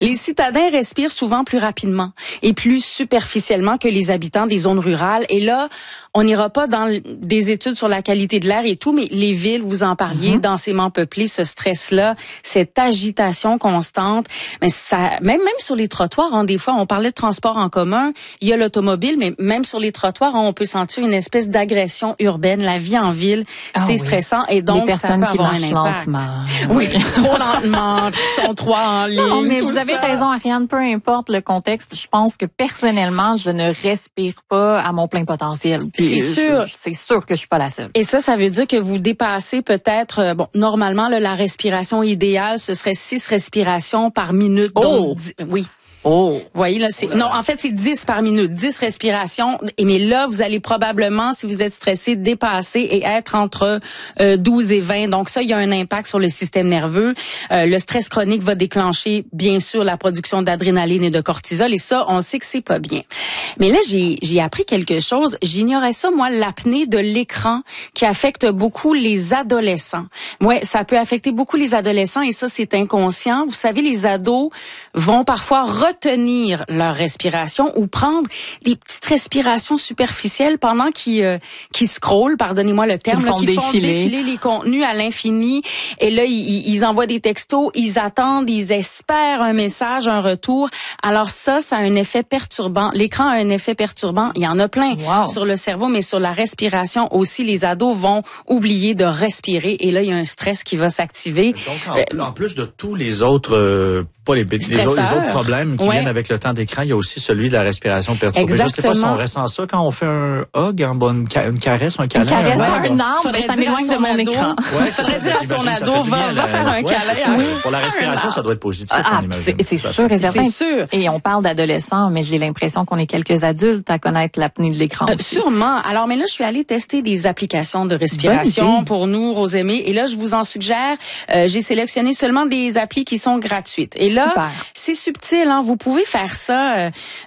Les citadins respirent souvent plus rapidement et plus superficiellement que les habitants des zones rurales. Et là, on n'ira pas dans des études sur la qualité de l'air et tout, mais les villes, vous en parliez, densément peuplées, ce stress-là, cette agitation constante, mais ça, même sur les trottoirs, hein, des fois, on parlait de transport en commun, il y a l'automobile, mais même sur les trottoirs, hein, on peut sentir une espèce d'agression urbaine. La vie en ville, c'est stressant et donc les personnes ça peut qui avoir marchent un impact. lentement. Oui, trop lentement, puis qui sont trois en ligne. Non, mais tout vous avez ça. raison, Ariane, peu importe le contexte, je pense que personnellement, je ne respire pas à mon plein potentiel. Puis C'est sûr. C'est sûr que je suis pas la seule. Et ça veut dire que vous dépassez peut-être, normalement, là, la respiration idéale, ce serait 6 respirations par minute. Donc, oui. Oh. Vous voyez, là, en fait, c'est 10 par minute, 10 respirations. Mais là, vous allez probablement, si vous êtes stressé, dépasser et être entre 12 et 20. Donc ça, il y a un impact sur le système nerveux. Le stress chronique va déclencher, bien sûr, la production d'adrénaline et de cortisol. Et ça, on sait que c'est pas bien. Mais là, j'ai appris quelque chose. J'ignorais ça, moi, l'apnée de l'écran qui affecte beaucoup les adolescents. Ouais, ça peut affecter beaucoup les adolescents et ça, c'est inconscient. Vous savez, les ados vont parfois retenir leur respiration ou prendre des petites respirations superficielles pendant qu'ils scrollent, pardonnez-moi le terme, qui font défiler les contenus à l'infini. Et là, ils envoient des textos, ils attendent, ils espèrent un message, un retour. Alors ça a un effet perturbant. L'écran a un effet perturbant. Il y en a plein sur le cerveau, mais sur la respiration aussi, les ados vont oublier de respirer. Et là, il y a un stress qui va s'activer. Donc, en plus de tous les autres, pas les autres problèmes qui viennent avec le temps d'écran, il y a aussi celui de la respiration perturbée. Exactement. Je sais pas si on ressent ça quand on fait un hug, une caresse, un câlin. Une caresse à un arbre, ça m'éloigne de mon écran. Il faudrait dire à son ado, va faire un câlin. Pour la respiration, ça doit être positif, on imagine. C'est sûr et certain. C'est sûr. Et on parle d'adolescents, mais j'ai l'impression qu'on est quelques adultes à connaître l'apnée de l'écran. Sûrement. Alors, mais là, je suis allée tester des applications de respiration pour nous, Rosemée. Et là, je vous en suggère. J'ai sélectionné seulement des applis qui sont gratuites. Et là, c'est subtil, hein. Vous pouvez faire ça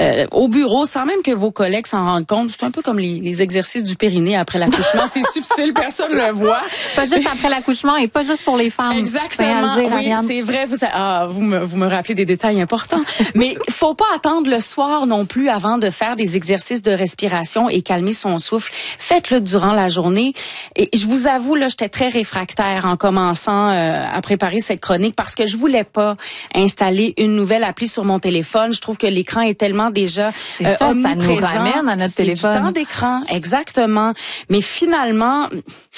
au bureau sans même que vos collègues s'en rendent compte. C'est un peu comme les exercices du périnée après l'accouchement. C'est subtil, personne ne le voit. Pas juste après l'accouchement et pas juste pour les femmes. Exactement. Oui, c'est vrai. Vous me rappelez des détails importants. Mais faut pas attendre le soir non plus avant de faire des exercices de respiration et calmer son souffle. Faites-le durant la journée. Et je vous avoue, là, j'étais très réfractaire en commençant à préparer cette chronique parce que je voulais pas installer une nouvelle appli sur mon téléphone. Je trouve que l'écran est tellement déjà ça nous ramène à notre téléphone. C'est du temps d'écran, exactement. Mais finalement,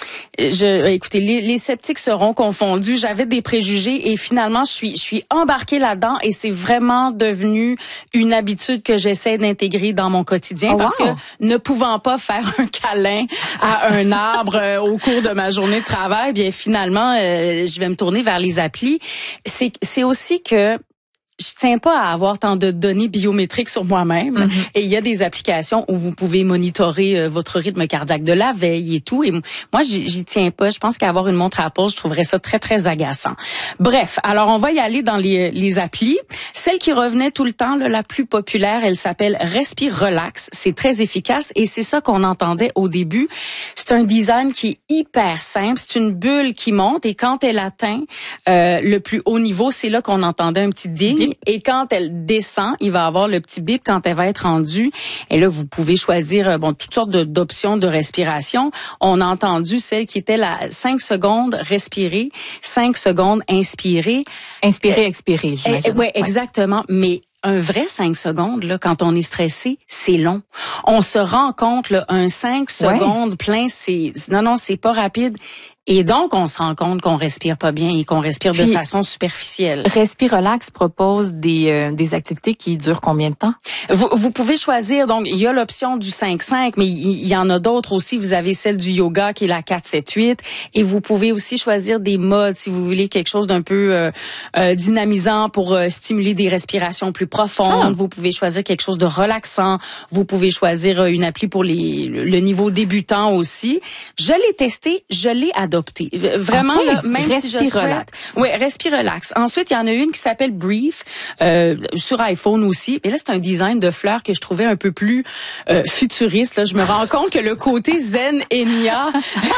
écoutez, les sceptiques seront confondus. J'avais des préjugés et finalement, je suis embarquée là-dedans et c'est vraiment devenu une habitude que j'essaie d'intégrer dans mon quotidien parce que ne pouvant pas faire un câlin à un arbre au cours de ma journée de travail, bien finalement, je vais me tourner vers les applis. C'est aussi que je tiens pas à avoir tant de données biométriques sur moi-même. Et il y a des applications où vous pouvez monitorer votre rythme cardiaque de la veille et tout. Et moi, j'y tiens pas. Je pense qu'avoir une montre Apple, je trouverais ça très, très agaçant. Bref, alors on va y aller dans les applis. Celle qui revenait tout le temps, là, la plus populaire, elle s'appelle Respire Relax. C'est très efficace et c'est ça qu'on entendait au début. C'est un design qui est hyper simple. C'est une bulle qui monte et quand elle atteint le plus haut niveau, c'est là qu'on entendait un petit ding. Et quand elle descend, il va avoir le petit bip quand elle va être rendue. Et là, vous pouvez choisir toutes sortes d'options de respiration. On a entendu celle qui était la 5 secondes respirer, 5 secondes inspirer. Inspirer, expirer, j'imagine. Oui, exactement. Mais un vrai 5 secondes, là, quand on est stressé, c'est long. On se rend compte, là, un 5 secondes plein, c'est pas rapide. Et donc, on se rend compte qu'on respire pas bien et qu'on respire de façon superficielle. Respire Relax propose des activités qui durent combien de temps? Vous pouvez choisir, donc, il y a l'option du 5-5, mais il y en a d'autres aussi. Vous avez celle du yoga qui est la 4-7-8. Et vous pouvez aussi choisir des modes si vous voulez quelque chose d'un peu dynamisant pour stimuler des respirations plus profondes. Vous pouvez choisir quelque chose de relaxant. Vous pouvez choisir une appli pour le niveau débutant aussi. Je l'ai testé, je l'ai adoré. adopter. Vraiment, là, même si je souhaite... Oui, Respirelax. Ensuite, il y en a une qui s'appelle Brief, sur iPhone aussi. Et là, c'est un design de fleurs que je trouvais un peu plus futuriste. Là, je me rends compte que le côté zen Enya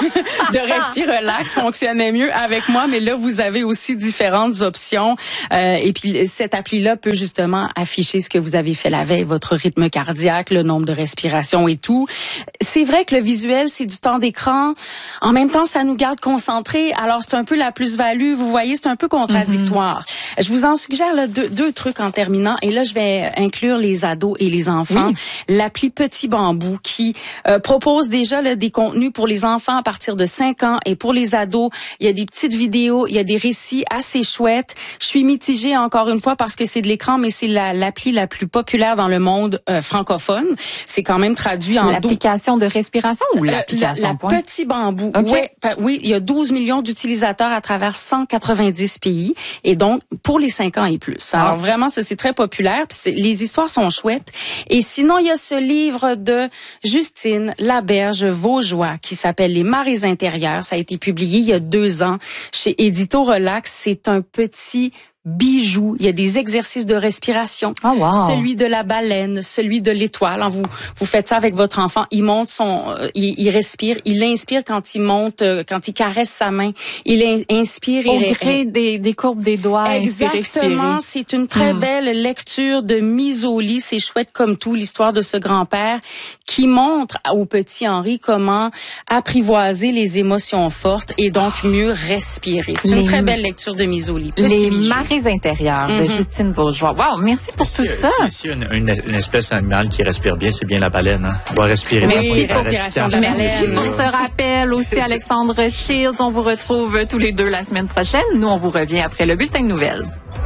de Respirelax fonctionnait mieux avec moi, mais là, vous avez aussi différentes options. Et puis, cette appli-là peut justement afficher ce que vous avez fait la veille, votre rythme cardiaque, le nombre de respirations et tout. C'est vrai que le visuel, c'est du temps d'écran. En même temps, ça nous garde concentrés. Alors, c'est un peu la plus-value. Vous voyez, c'est un peu contradictoire. Je vous en suggère là, deux trucs en terminant. Et là, je vais inclure les ados et les enfants. Oui. L'appli Petit Bambou qui propose déjà là, des contenus pour les enfants à partir de 5 ans. Et pour les ados, il y a des petites vidéos, il y a des récits assez chouettes. Je suis mitigée encore une fois parce que c'est de l'écran, mais c'est l'appli la plus populaire dans le monde francophone. C'est quand même traduit en... L'application de respiration ou l'application la Petit Bambou. Okay. Oui, il y a 12 millions d'utilisateurs à travers 190 pays. Et donc, pour les 5 ans et plus. Alors vraiment, c'est très populaire. Puis les histoires sont chouettes. Et sinon, il y a ce livre de Justine Laberge Vaugeois qui s'appelle Les marées intérieures. Ça a été publié il y a 2 ans chez Édito Relax. C'est un petit bijou. Il y a des exercices de respiration. Oh, wow. Celui de la baleine, celui de l'étoile. Vous faites ça avec votre enfant. Il monte il respire. Il inspire quand il monte, quand il caresse sa main. Il inspire. Au gré des courbes des doigts. Exactement. C'est une très belle lecture de mise au lit. C'est chouette comme tout, l'histoire de ce grand-père qui montre au petit Henri comment apprivoiser les émotions fortes et donc mieux respirer. C'est une très belle lecture de mise au lit. Les marées intérieures de Justine Vaugeois. Wow, merci pour tout ça. Si une espèce animale qui respire bien, c'est bien la baleine. Hein? On va respirer. Oui, respiration de la baleine. Merci pour ce rappel aussi, Alexandre Shields. On vous retrouve tous les deux la semaine prochaine. Nous, on vous revient après le bulletin de nouvelles.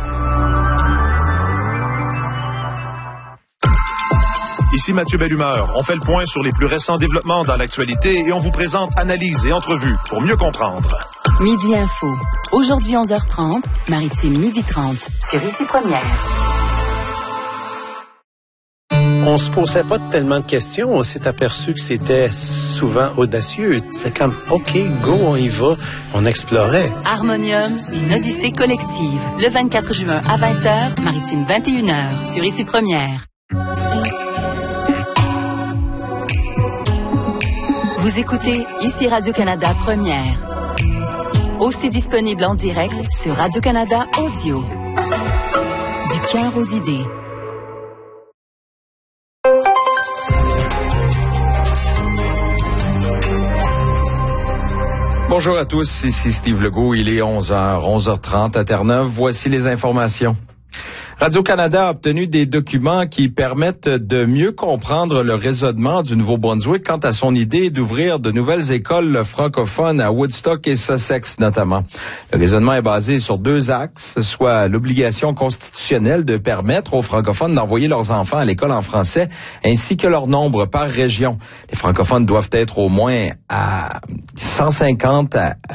Ici Mathieu Bellumeur. On fait le point sur les plus récents développements dans l'actualité et on vous présente analyses et entrevues pour mieux comprendre. Midi Info. Aujourd'hui 11h30, Maritime 12h30. Sur Ici Première. On se posait pas tellement de questions. On s'est aperçu que c'était souvent audacieux. C'est comme, OK, go, on y va. On explorait. Harmonium, une odyssée collective. Le 24 juin à 20h, Maritime 21h. Sur Ici Première. Vous écoutez Ici Radio-Canada Première. Aussi disponible en direct sur Radio-Canada Audio. Du cœur aux idées. Bonjour à tous, ici Steve Legault. Il est 11h30 à Terre-Neuve. Voici les informations. Radio-Canada a obtenu des documents qui permettent de mieux comprendre le raisonnement du Nouveau-Brunswick quant à son idée d'ouvrir de nouvelles écoles francophones à Woodstock et Sussex notamment. Le raisonnement est basé sur 2 axes, soit l'obligation constitutionnelle de permettre aux francophones d'envoyer leurs enfants à l'école en français, ainsi que leur nombre par région. Les francophones doivent être au moins à 150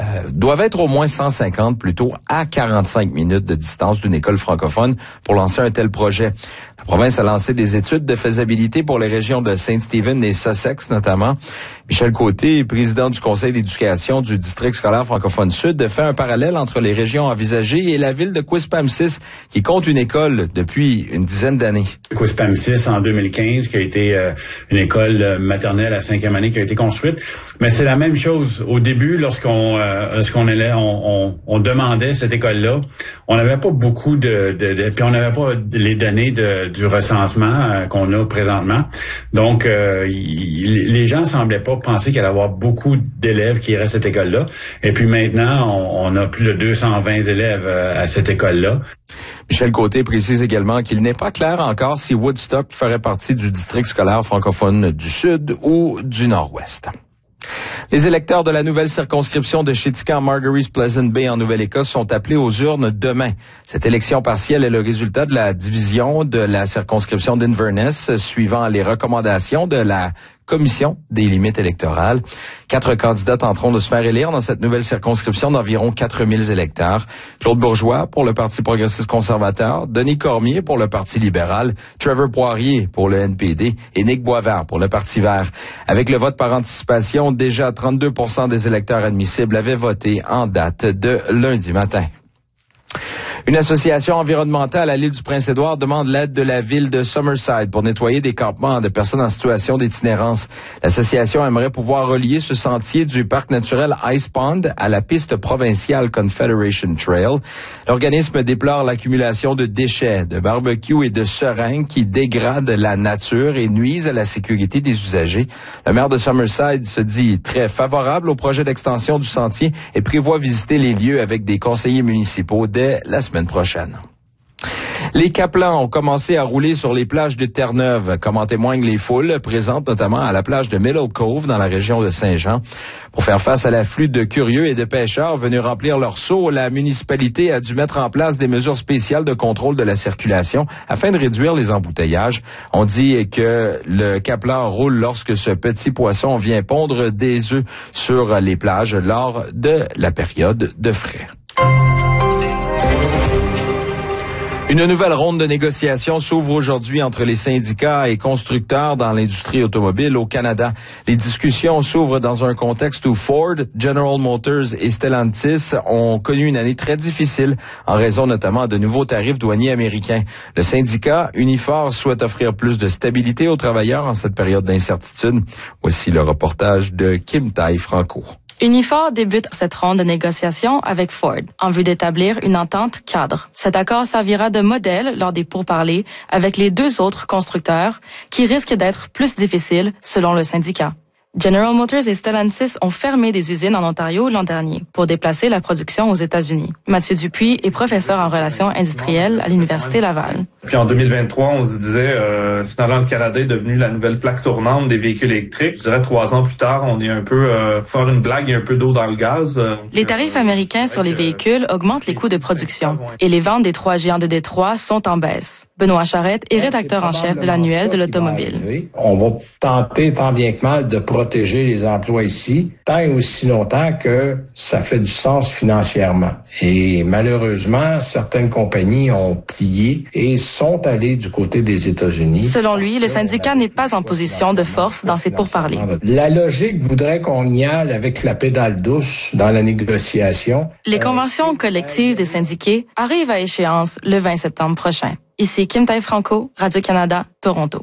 plutôt à 45 minutes de distance d'une école francophone pour lancer un tel projet. La province a lancé des études de faisabilité pour les régions de Saint-Stephen et Sussex notamment. Michel Côté, président du conseil d'éducation du district scolaire francophone sud, fait un parallèle entre les régions envisagées et la ville de Quispamsis qui compte une école depuis une dizaine d'années. Quispamsis en 2015 qui a été une école maternelle à 5e année qui a été construite. Mais c'est la même chose. Au début, lorsqu'on demandait cette école-là, on n'avait pas beaucoup puis on n'avait pas les données du recensement qu'on a présentement. Donc, les gens semblaient pas penser qu'il allait y avoir beaucoup d'élèves qui iraient à cette école-là. Et puis maintenant, on a plus de 220 élèves à cette école-là. Michel Côté précise également qu'il n'est pas clair encore si Woodstock ferait partie du district scolaire francophone du Sud ou du Nord-Ouest. Les électeurs de la nouvelle circonscription de Chéticamp Margary's Pleasant Bay en Nouvelle-Écosse sont appelés aux urnes demain. Cette élection partielle est le résultat de la division de la circonscription d'Inverness suivant les recommandations de la commission des limites électorales. 4 candidats tenteront de se faire élire dans cette nouvelle circonscription d'environ 4000 électeurs. Claude Bourgeois pour le Parti progressiste conservateur, Denis Cormier pour le Parti libéral, Trevor Poirier pour le NPD et Nick Boisvert pour le Parti vert. Avec le vote par anticipation, déjà 32% des électeurs admissibles avaient voté en date de lundi matin. Une association environnementale à l'île du Prince-Édouard demande l'aide de la ville de Summerside pour nettoyer des campements de personnes en situation d'itinérance. L'association aimerait pouvoir relier ce sentier du parc naturel Ice Pond à la piste provinciale Confederation Trail. L'organisme déplore l'accumulation de déchets, de barbecues et de seringues qui dégradent la nature et nuisent à la sécurité des usagers. Le maire de Summerside se dit très favorable au projet d'extension du sentier et prévoit visiter les lieux avec des conseillers municipaux dès la semaine prochaine. Les Caplans ont commencé à rouler sur les plages de Terre-Neuve, comme en témoignent les foules présentes notamment à la plage de Middle Cove dans la région de Saint-Jean. Pour faire face à l'afflux de curieux et de pêcheurs venus remplir leurs seaux, la municipalité a dû mettre en place des mesures spéciales de contrôle de la circulation afin de réduire les embouteillages. On dit que le Caplan roule lorsque ce petit poisson vient pondre des œufs sur les plages lors de la période de frai. Une nouvelle ronde de négociations s'ouvre aujourd'hui entre les syndicats et constructeurs dans l'industrie automobile au Canada. Les discussions s'ouvrent dans un contexte où Ford, General Motors et Stellantis ont connu une année très difficile en raison notamment de nouveaux tarifs douaniers américains. Le syndicat Unifor souhaite offrir plus de stabilité aux travailleurs en cette période d'incertitude. Voici le reportage de Kim Tai-Franco. Unifor débute cette ronde de négociations avec Ford en vue d'établir une entente cadre. Cet accord servira de modèle lors des pourparlers avec les 2 autres constructeurs qui risquent d'être plus difficiles selon le syndicat. General Motors et Stellantis ont fermé des usines en Ontario l'an dernier pour déplacer la production aux États-Unis. Mathieu Dupuis est professeur en relations industrielles à l'Université Laval. Puis en 2023, on se disait, finalement, le Canada est devenu la nouvelle plaque tournante des véhicules électriques. Je dirais 3 ans plus tard, on est un peu, faire une blague, il y a un peu d'eau dans le gaz. Les tarifs américains sur les véhicules augmentent les coûts de production et les ventes des 3 géants de Détroit sont en baisse. Benoît Charette est rédacteur en chef de l'annuel de l'automobile. On va tenter tant bien que mal de protéger les emplois ici, tant et aussi longtemps que ça fait du sens financièrement. Et malheureusement, certaines compagnies ont plié et sont allées du côté des États-Unis. Selon lui, le syndicat n'est pas en position de force dans ces pourparlers. La logique voudrait qu'on y aille avec la pédale douce dans la négociation. Les conventions collectives des syndiqués arrivent à échéance le 20 septembre prochain. Ici Kim Tai-Franco, Radio-Canada, Toronto.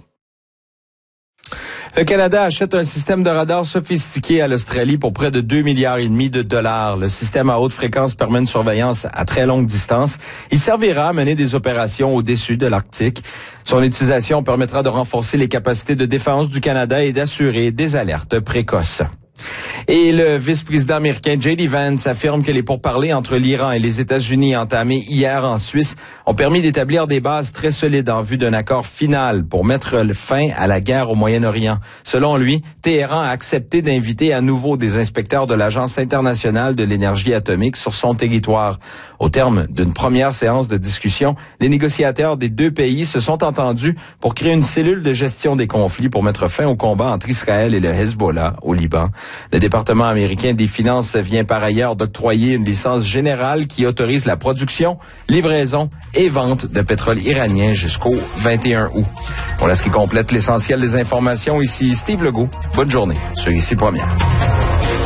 Le Canada achète un système de radar sophistiqué à l'Australie pour près de 2,5 milliards de dollars. Le système à haute fréquence permet une surveillance à très longue distance. Il servira à mener des opérations au-dessus de l'Arctique. Son utilisation permettra de renforcer les capacités de défense du Canada et d'assurer des alertes précoces. Et le vice-président américain J.D. Vance affirme que les pourparlers entre l'Iran et les États-Unis entamés hier en Suisse ont permis d'établir des bases très solides en vue d'un accord final pour mettre fin à la guerre au Moyen-Orient. Selon lui, Téhéran a accepté d'inviter à nouveau des inspecteurs de l'Agence internationale de l'énergie atomique sur son territoire. Au terme d'une première séance de discussion, les négociateurs des 2 pays se sont entendus pour créer une cellule de gestion des conflits pour mettre fin au combat entre Israël et le Hezbollah au Liban. Le département américain des Finances vient par ailleurs d'octroyer une licence générale qui autorise la production, livraison et vente de pétrole iranien jusqu'au 21 août. Voilà ce qui complète l'essentiel des informations. Ici Steve Legault. Bonne journée sur Ici Première.